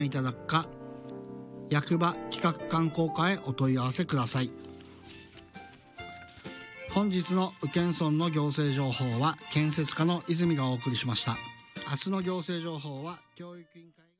いただくか、役場企画観光課へお問い合わせください。本日の宇検村の行政情報は建設課の泉がお送りしました。明日の行政情報は教育委員会